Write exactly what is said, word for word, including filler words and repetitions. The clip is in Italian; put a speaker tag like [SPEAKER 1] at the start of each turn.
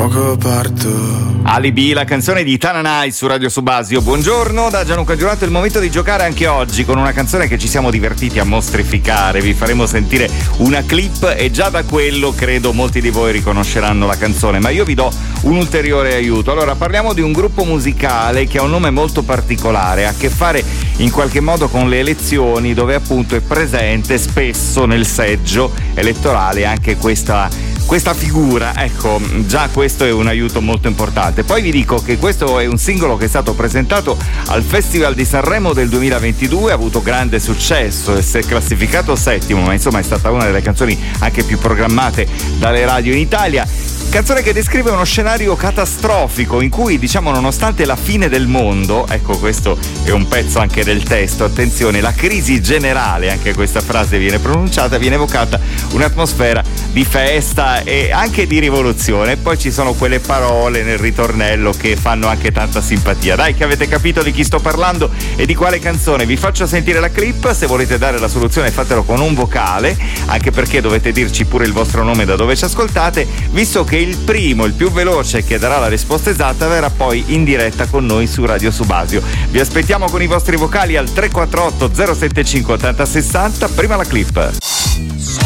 [SPEAKER 1] fuoco parto.
[SPEAKER 2] Alibi, la canzone di Tananai su Radio Subasio. Buongiorno da Gianluca Giurato, è il momento di giocare anche oggi con una canzone che ci siamo divertiti a mostrificare. Vi faremo sentire una clip e già da quello credo molti di voi riconosceranno la canzone, ma io vi do un ulteriore aiuto. Allora, parliamo di un gruppo musicale che ha un nome molto particolare, ha a che fare in qualche modo con le elezioni, dove appunto è presente spesso nel seggio elettorale anche questa questa figura. Ecco, già questo è un aiuto molto importante. Poi vi dico che questo è un singolo che è stato presentato al Festival di Sanremo del duemilaventidue, ha avuto grande successo e si è classificato settimo, ma insomma è stata una delle canzoni anche più programmate dalle radio in Italia. Canzone che descrive uno scenario catastrofico in cui, diciamo, nonostante la fine del mondo, ecco, questo è un pezzo anche del testo, attenzione, la crisi generale, anche questa frase viene pronunciata, viene evocata un'atmosfera di festa e anche di rivoluzione. E poi ci sono quelle parole nel ritornello che fanno anche tanta simpatia. Dai, che avete capito di chi sto parlando e di quale canzone. Vi faccio sentire la clip, se volete dare la soluzione fatelo con un vocale, anche perché dovete dirci pure il vostro nome da dove ci ascoltate, visto che il primo, il più veloce che darà la risposta esatta verrà poi in diretta con noi su Radio Subasio. Vi aspettiamo con i vostri vocali al tre quattro otto zero sette cinque otto zero sei zero. Prima la clip.